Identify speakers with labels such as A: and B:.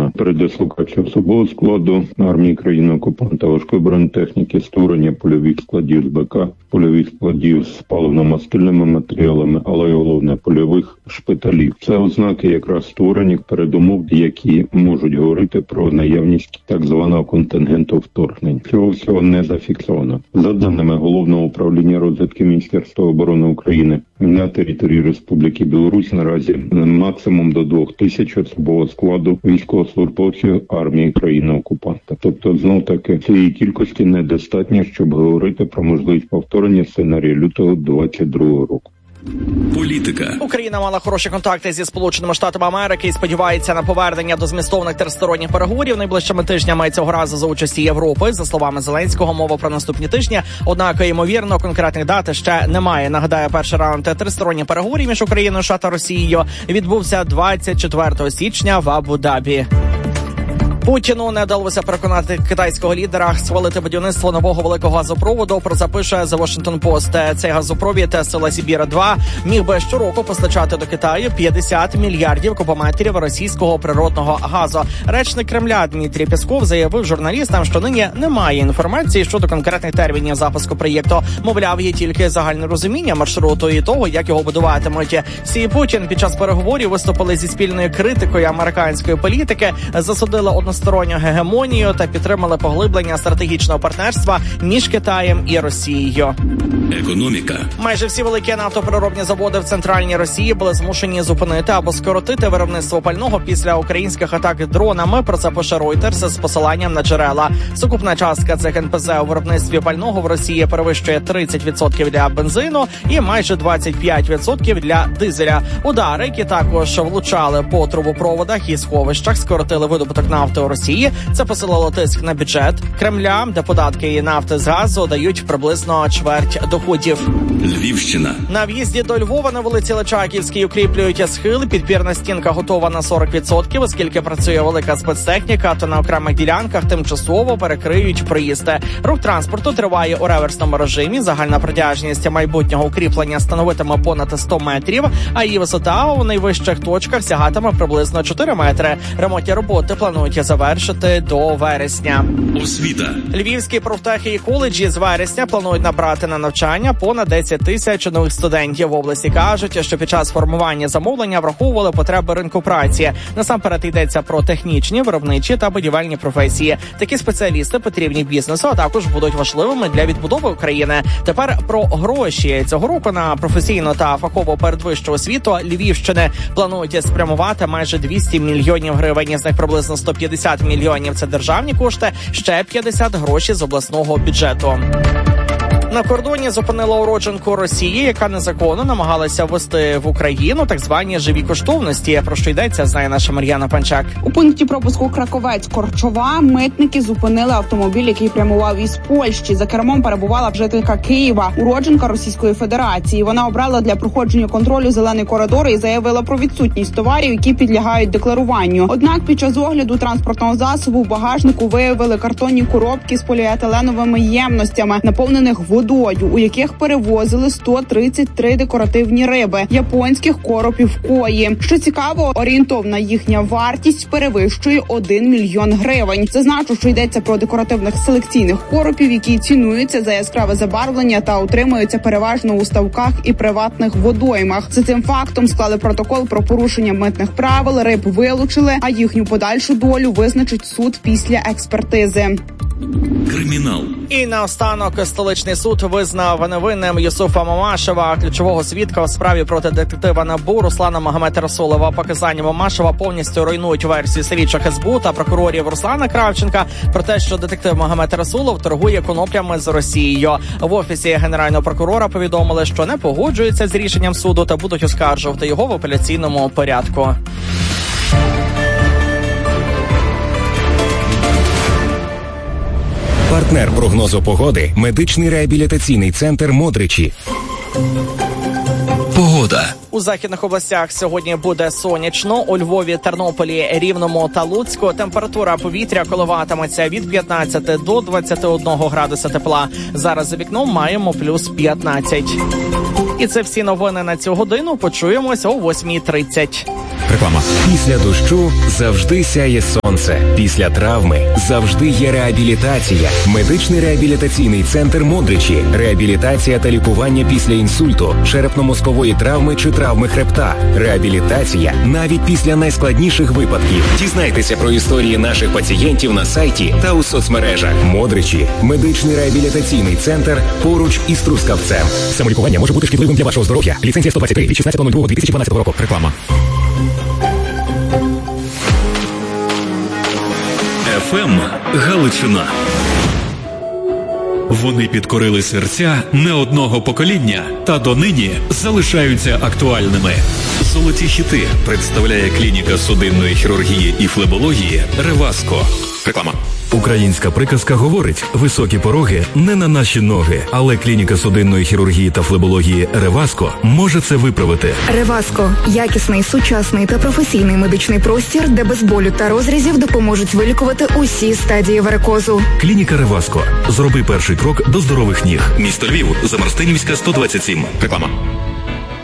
A: фіксована передислокація особового складу армії країни-окупанта, важкої бронетехніки, створення польових складів з БК, польових складів з паливно-мастильними матеріалами, але й головне польових шпиталів. Це ознаки якраз створення передумов, які можуть говорити про наявність так званого контингенту вторгнень. Цього всього не зафіксовано. За даними Головного управління розвідки Міністерства оборони України, на території Республіки Білорусь наразі максимум до 2000 особового складу військовослужбовців армії країни-окупанта. Тобто, знов-таки, цієї кількості недостатньо, щоб говорити про можливість повторення сценарію лютого 2022 року.
B: Політика. Україна мала хороші контакти зі Сполученими Штатами Америки і сподівається на повернення до змістовних тристоронніх переговорів найближчими тижнями цього разу за участі Європи. За словами Зеленського, мова про наступні тижні. Однак, ймовірно, конкретних дат ще немає. Нагадаю, перший раунд тристоронніх переговорів між Україною, США та Росією відбувся 24 січня в Абу-Дабі. Путіну не вдалося переконати китайського лідера схвалити будівництво нового великого газопроводу. Про це пише The Washington Post. Цей газопровід сила Сибіра-2 міг би щороку постачати до Китаю 50 мільярдів кубометрів російського природного газу. Речник Кремля Дмитрій Пєсков заявив журналістам, що нині немає інформації щодо конкретних термінів запуску проєкту. Мовляв, є тільки загальне розуміння маршруту і того, як його будуватимуть. Сі і Путін під час переговорів виступили зі спільною критикою американської політики, засудили односторонню гегемонію та підтримали поглиблення стратегічного партнерства між Китаєм і Росією. Економіка. Майже всі великі нафтопереробні заводи в центральній Росії були змушені зупинити або скоротити виробництво пального після українських атак дронами. Про це пише Reuters з посиланням на джерела. Сукупна частка цих НПЗ у виробництві пального в Росії перевищує 30% для бензину і майже 25% для дизеля. Удари, які також влучали по трубопроводах і сховищах, скоротили видобуток нафти у Росії. Це посилило тиск на бюджет Кремля, де податки і нафти з газу дають приблизно чверть доходів. Львівщина. На в'їзді до Львова на вулиці Личаківській укріплюють схил. Підпірна стінка готова на 40%, оскільки працює велика спецтехніка, то на окремих ділянках тимчасово перекриють проїзди. Рух транспорту триває у реверсному режимі. Загальна протяжність майбутнього укріплення становитиме понад 100 метрів, а її висота у найвищих точках сягатиме приблизно 4 метри. Ремонтні роботи планують завершити до вересня. Освіта. Львівські профтехи і коледжі з вересня планують набрати на навчання понад 10 тисяч нових студентів. В області кажуть, що під час формування замовлення враховували потреби ринку праці. Насамперед йдеться про технічні, виробничі та будівельні професії. Такі спеціалісти потрібні бізнесу, а також будуть важливими для відбудови України. Тепер про гроші. Цього року на професійну та фахову передвищу освіту Львівщини планують спрямувати майже 200 мільйонів гривень. З них приблизно 150 мільйонів – це державні кошти, ще 50 – гроші з обласного бюджету. На кордоні зупинила уродженку Росії, яка незаконно намагалася ввести в Україну так звані живі коштовності. Про що йдеться, знає наша Мар'яна Панчак.
C: У пункті пропуску Краковець-Корчова митники зупинили автомобіль, який прямував із Польщі. За кермом перебувала жителька Києва, уродженка Російської Федерації. Вона обрала для проходження контролю зелений коридор і заявила про відсутність товарів, які підлягають декларуванню. Однак під час огляду транспортного засобу в багажнику виявили картонні коробки з поліетиленовими ємностями, наповнених водою, у яких перевозили 133 декоративні риби японських коропів кої. Що цікаво, орієнтовна їхня вартість перевищує 1 мільйон гривень. Зазначу, що йдеться про декоративних селекційних коропів, які цінуються за яскраве забарвлення та утримуються переважно у ставках і приватних водоймах. За цим фактом склали протокол про порушення митних правил, риб вилучили, а їхню подальшу долю визначить суд після експертизи.
B: Кримінал. І наостанок столичний суд визнав невинним Юсуфа Мамашева, ключового свідка у справі проти детектива НАБУ Руслана Магомед-Расулова. Показання Мамашева повністю руйнують версію слідчих СБУ та прокурорів Руслана Кравченка про те, що детектив Магомед-Расулов торгує коноплями з Росією. В офісі генерального прокурора повідомили, що не погоджуються з рішенням суду та будуть оскаржувати його в апеляційному порядку.
D: Партнер прогнозу погоди – медичний реабілітаційний центр «Модричі».
B: Погода. У західних областях сьогодні буде сонячно. У Львові, Тернополі, Рівному та Луцьку температура повітря коливатиметься від 15 до 21 градуса тепла. Зараз за вікном маємо плюс 15. І це всі новини на цю годину. Почуємось о 8:30.
D: Реклама. Після дощу завжди сяє сонце. Після травми завжди є реабілітація. Медичний реабілітаційний центр Модричі. Реабілітація та лікування після інсульту, черепно-мозкової травми чи травми хребта. Реабілітація навіть після найскладніших випадків. Дізнайтеся про історії наших пацієнтів на сайті та у соцмережах. Модричі. Медичний реабілітаційний центр поруч із Трускавцем. Самолікування може бути шкідливим для вашого здоров'я. Ліцензія 123 від 16.02.2012 року. Реклама.
E: ФМ Галичина. Вони підкорили серця не одного покоління та донині залишаються актуальними. Золоті хіти представляє клініка судинної хірургії і флебології «Реваско». Реклама. Українська приказка говорить: високі пороги не на наші ноги, але клініка судинної хірургії та флебології «Реваско» може це виправити.
F: «Реваско» – якісний, сучасний та професійний медичний простір, де без болю та розрізів допоможуть вилікувати усі стадії варикозу.
E: Клініка «Реваско». Зроби перший крок до здорових ніг. Місто Львів, Замарстинівська, 127. Реклама.